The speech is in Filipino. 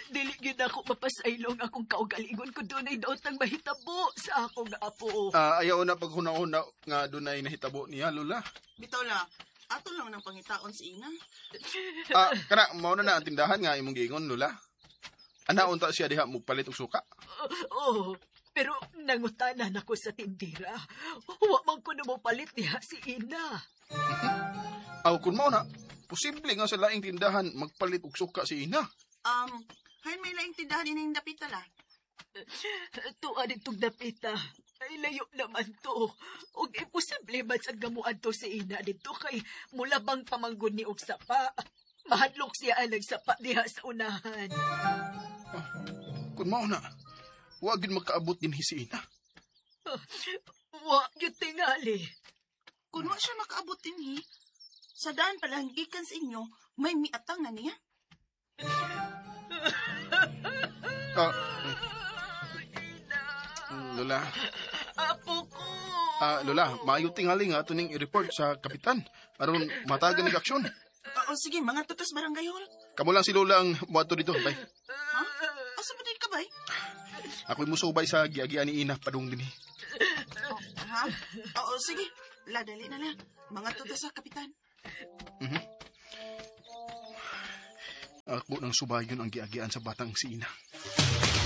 Dili gid ako mapasaylong akong kaugalingon ko dunay daotang mahitabo sa akong apo. Ayaw na paghunahuna nga dunay nahitabo niya, Lola. Bitaw la, ato lang ng pangitaon si ina. Kana, mao na ang tindahan nga imong giingon, Lola. Unta siya diha mo palit og suka. Pero nangutanan ako sa tindira. Wa man ko na mo palit diha si ina. Kung mao na, posible nga sa laing tindahan magpalit og suka si ina. Hain may laing tindahan ining dapita la. Tuwa ditong dapita. Ay layo naman to. Og imposible man sa gamuan to si ina dito kay mulabang pamanggon ni og sapa. Mahadlok siya alang sapa diha sa unahan. Kung mao na, wa gid makaabot din si ina. Wa gyud tingali. Kung wa siya makaabot din sa daan palang gikan sa inyo, may miatang na niya. Lola. Apo ko. Lola, maayo tingali nga ito ning i-report sa kapitan. Aron matagan ng aksyon. Sige, mga tutas barangay hall. Kamu lang si Lola ang muadto dito, bay. Asa mo din ka, bay? Ako'y musubay sa giagian ni ina padung din. Sige. Dali na lang. Mga tutas sa kapitan. Ako nang subayon ang giagian sa batang si ina.